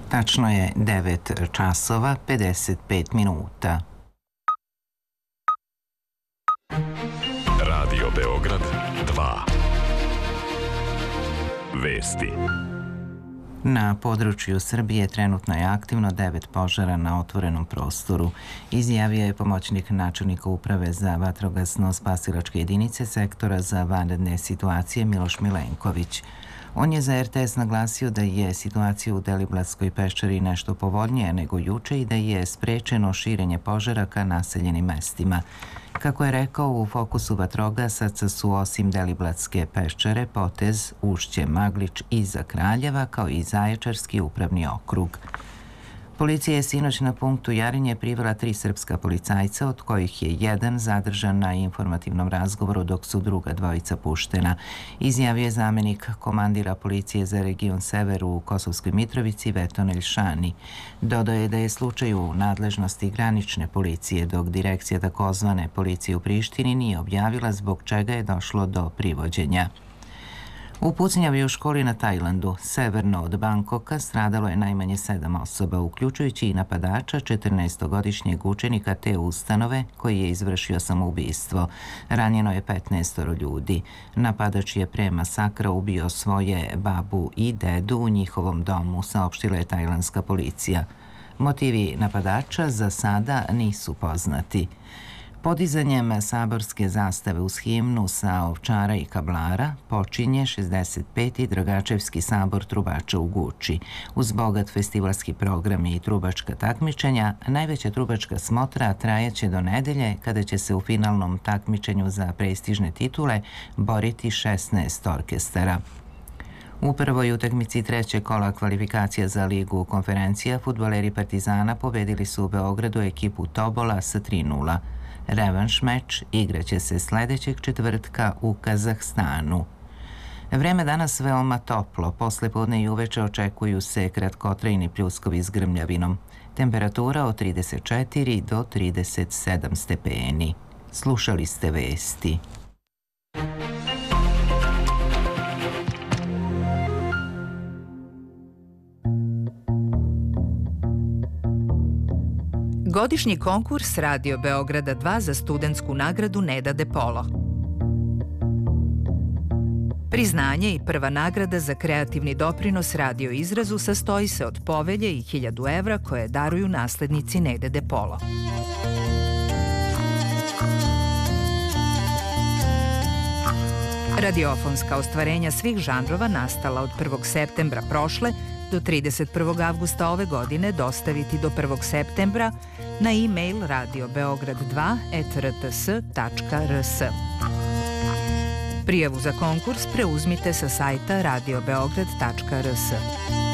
Tačno je 9 časova 55 minuta. Radio Beograd 2. Vesti. Na području Srbije trenutno je aktivno 9 požara na otvorenom prostoru. Izjavio je pomoćnik načelnika uprave za vatrogasno-spasilačke jedinice sektora za vanredne situacije Miloš Milenković. On je za RTS naglasio da je situacija u Deliblatskoj peščari nešto povoljnija nego juče i da je sprečeno širenje požara ka naseljenim mestima. Kako je rekao, u fokusu vatrogasaca su osim Deliblatske peščare, Potez, Ušće, Maglič i Iza Kraljeva, kao i Zaječarski upravni okrug. Policija je sinoć na punktu Jarinje privela 3 srpska policajca, od kojih je jedan zadržan na informativnom razgovoru, dok su druga dvojica puštena. Izjavio je zamenik komandira policije za region Sever u Kosovskoj Mitrovici Veton Elšani. Dodao je da je slučaj u nadležnosti granične policije, dok direkcija takozvane policije u Prištini nije objavila zbog čega je došlo do privođenja. U pucnjavi u školi na Tajlandu, severno od Bangkoka, stradalo je najmanje 7 osoba, uključujući i napadača, 14-godišnjeg učenika te ustanove koji je izvršio samoubistvo. Ranjeno je 15 ljudi. Napadač je pre masakra ubio svoje babu i dedu u njihovom domu, saopštila je tajlandska policija. Motivi napadača za sada nisu poznati. Podizanjem saborske zastave uz himnu sa Ovčara i Kablara počinje 65. Dragačevski sabor trubača u Guči. Uz bogat festivalski program i trubačka takmičenja, najveća trubačka smotra trajaće do nedelje, kada će se u finalnom takmičenju za prestižne titule boriti 16 orkestara. U prvoj utakmici trećeg kola kvalifikacija za ligu konferencija fudbaleri Partizana pobedili su u Beogradu ekipu Tobola sa 3:0. Revanš meč igraće se sljedećeg četvrtka u Kazahstanu. Vreme danas veoma toplo, poslepodne i uveče očekuju se kratkotrajni pljuskovi s grmljavinom. Temperatura od 34 do 37 stepeni. Slušali ste vesti. Godišnji konkurs Radio Beograda 2 za studentsku nagradu Neda De Polo. Priznanje i prva nagrada za kreativni doprinos radio izrazu sastoji se od povelje i 1000 evra koje daruju naslednici Nede De Polo. Radiofonska ostvarenja svih žanrova nastala od 1. septembra prošle do 31. avgusta ove godine dostaviti do 1. septembra na e-mail radiobeograd2@rts.rs. Prijavu za konkurs preuzmite sa sajta radiobeograd.rs.